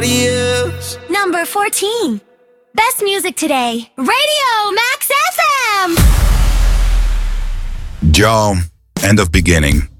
somebody else. Number 14. Best music today. Radio Max FM. Joe, End of Beginning.